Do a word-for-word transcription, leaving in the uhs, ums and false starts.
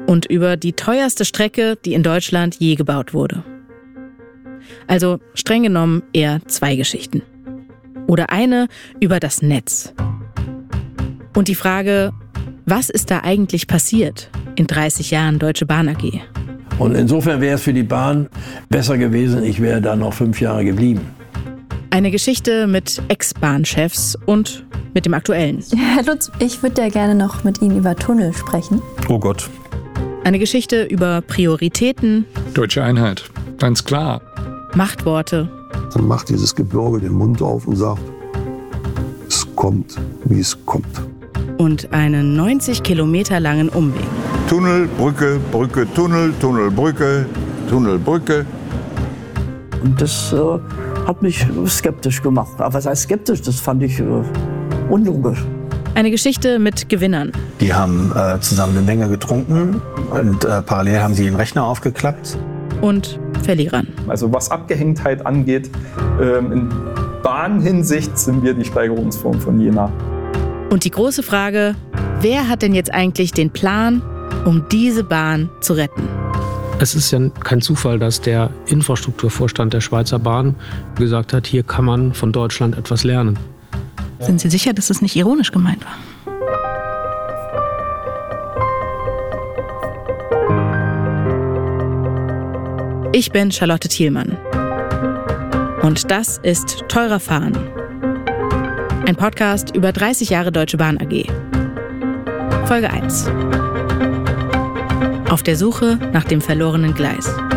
Und über die teuerste Strecke, die in Deutschland je gebaut wurde. Also streng genommen eher zwei Geschichten. Oder eine über das Netz. Und die Frage, was ist da eigentlich passiert in dreißig Jahren Deutsche Bahn A G? Und insofern wäre es für die Bahn besser gewesen, ich wäre da noch fünf Jahre geblieben. Eine Geschichte mit Ex-Bahnchefs und mit dem Aktuellen. Herr Lutz, ich würde ja gerne noch mit Ihnen über Tunnel sprechen. Oh Gott. Eine Geschichte über Prioritäten. Deutsche Einheit, ganz klar. Machtworte. Dann macht dieses Gebirge den Mund auf und sagt, es kommt, wie es kommt. Und einen neunzig Kilometer langen Umweg. Tunnel, Brücke, Brücke, Tunnel, Tunnel, Brücke, Tunnel, Brücke. Und das äh, hat mich skeptisch gemacht. Aber was heißt skeptisch? Das fand ich äh, unlogisch. Eine Geschichte mit Gewinnern. Die haben äh, zusammen eine Menge getrunken und äh, parallel haben sie den Rechner aufgeklappt. Und Verlierern. Also was Abgehängtheit angeht, ähm, in Bahnhinsicht sind wir die Steigerungsform von Jena. Und die große Frage, wer hat denn jetzt eigentlich den Plan, um diese Bahn zu retten? Es ist ja kein Zufall, dass der Infrastrukturvorstand der Schweizer Bahn gesagt hat, hier kann man von Deutschland etwas lernen. Sind Sie sicher, dass es nicht ironisch gemeint war? Ich bin Charlotte Thielmann. Und das ist Teurer Fahren. Ein Podcast über dreißig Jahre Deutsche Bahn A G. Folge eins. Auf der Suche nach dem verlorenen Gleis.